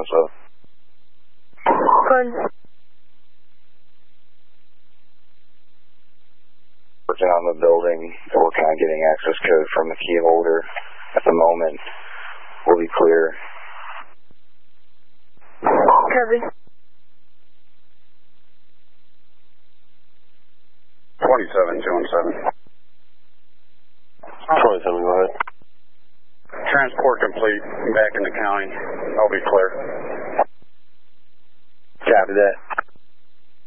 up? Good. Working on the building, working on getting access code from the key holder. At the moment, we'll be clear. Copy. 27, 217. 27, go ahead. Transport complete. Back in the county. I'll be clear. Copy that.